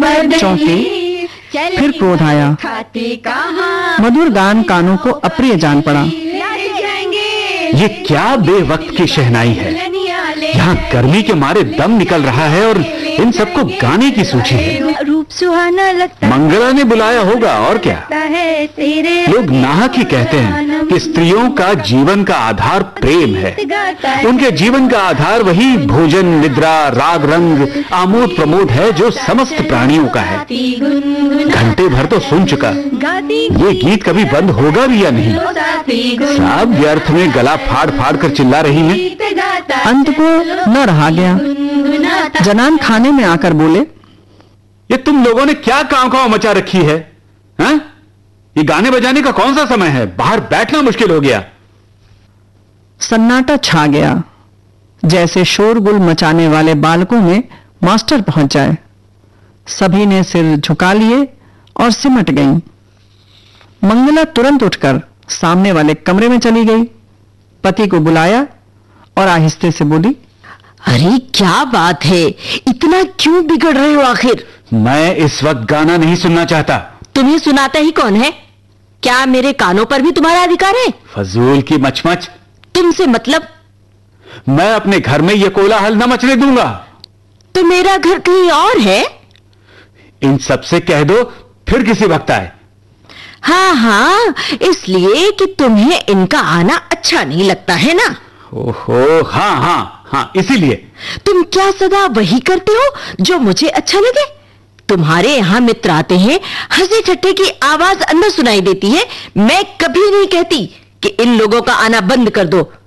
चौंके, फिर क्रोध आया। मधुर गान कानों को अप्रिय जान पड़ा। ये क्या बेवक्त की शहनाई है। यहाँ गर्मी के मारे दम निकल रहा है और इन सबको गाने की सूची है। रूप सुहाना लगता मंगला ने बुलाया होगा और क्या। लोग नाहक ही कहते हैं कि स्त्रियों का जीवन का आधार प्रेम है। उनके जीवन का आधार वही भोजन, निद्रा, राग, रंग, आमोद प्रमोद है जो समस्त प्राणियों का है। घंटे भर तो सुन चुका, ये गीत कभी बंद होगा भी या नहीं। सब व्यर्थ में गला फाड़ फाड़ कर चिल्ला रही हैं। अंत को न रहा गया। जनान खाने में आकर बोले, ये तुम लोगों ने क्या कांव मचा रखी है? हैं? ये गाने बजाने का कौन सा समय है? बाहर बैठना मुश्किल हो गया। सन्नाटा छा गया, जैसे शोरगुल मचाने वाले बालकों में मास्टर पहुंच जाए। सभी ने सिर झुका लिए और सिमट गईं। मंगला तुरंत उठकर सामने वाले कमरे में चली गई, पति को बुलाया और आहिस्ते से बोली, अरे क्या बात है, इतना क्यों बिगड़ रहे हो आखिर? मैं इस वक्त गाना नहीं सुनना चाहता। तुम्हें सुनाता ही कौन है? क्या मेरे कानों पर भी तुम्हारा अधिकार है? फजूल की मचमच। तुमसे मतलब? मैं अपने घर में ये कोलाहल न मचने दूंगा। तो मेरा घर कहीं और है? इन सबसे कह दो फिर किसी वक्त आए। हाँ हाँ, इसलिए कि तुम्हें इनका आना अच्छा नहीं लगता है ना? ओहो, हाँ हाँ हाँ, इसीलिए। तुम क्या सदा वही करते हो जो मुझे अच्छा लगे? तुम्हारे यहां मित्र आते हैं, हंसी ठट्ठे की आवाज अंदर सुनाई देती है। मैं कभी नहीं कहती कि इन लोगों का आना बंद कर दो।